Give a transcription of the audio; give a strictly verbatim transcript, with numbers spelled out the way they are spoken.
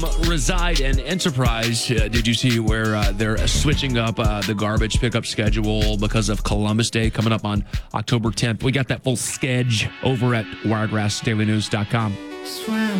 Reside and Enterprise. Uh, did you see where uh, they're switching up uh, the garbage pickup schedule because of Columbus Day coming up on October tenth? We got that full schedule over at wiregrass daily news dot com. Swim.